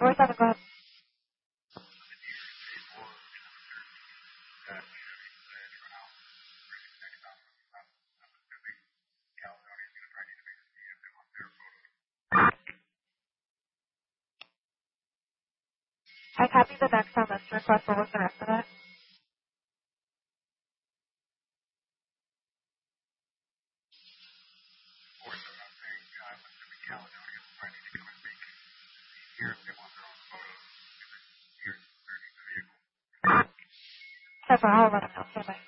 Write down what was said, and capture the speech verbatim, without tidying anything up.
forty-seven, go ahead. I copied the next on this request. What was the rest of it? So far, I'll let him know. Stand by.